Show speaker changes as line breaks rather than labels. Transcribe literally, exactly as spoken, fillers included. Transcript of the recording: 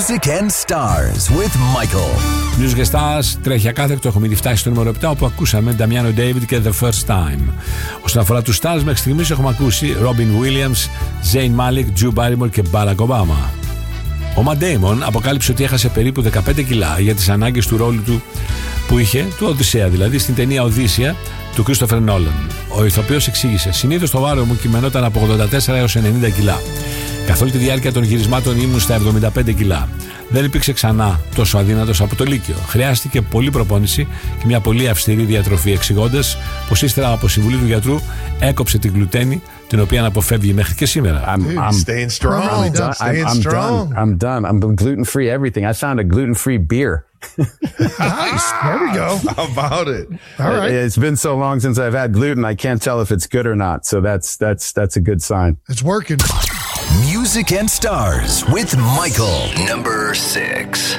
Music and Stars with Michael.
Music and Stars τρέχει ακάθεκτο. Έχουμε ήδη φτάσει στο νούμερο επτά, όπου ακούσαμε Damiano David και The First Time. Όσον αφορά τους Stars, μέχρι στιγμής έχουμε ακούσει Robin Williams, Zayn Malik, Drew Barrymore και Barack Obama. Ο Matt Damon αποκάλυψε ότι έχασε περίπου δεκαπέντε κιλά για τις ανάγκες του ρόλου του που είχε, του Οδυσσέα δηλαδή, στην ταινία Οδύσσεια του Christopher Nolan. Ο ηθοποιός εξήγησε: συνήθως το βάρος μου κυμαινόταν από ογδόντα τέσσερα έως ενενήντα κιλά. Καθ' όλη τη διάρκεια των γυρισμάτων ήμουν στα εβδομήντα πέντε κιλά. Δεν υπήρξε ξανά τόσο αδύνατος από το Λύκειο. Χρειάστηκε πολλή προπόνηση και μια πολύ αυστηρή διατροφή, εξηγώντας πως ύστερα από συμβουλή του γιατρού έκοψε την γλουτένη, την οποία αποφεύγει μέχρι και σήμερα.
I'm,
Dude,
I'm
staying strong.
I'm done.
Staying
I'm, I'm
strong.
done. I'm done. I'm gluten free everything. I found a gluten free beer.
Nice. There we go. How about it?
All right. It's been so long since I've had gluten, I can't tell if it's good or not. So that's that's that's a good sign.
It's working.
Music and Stars with Michael. Number six.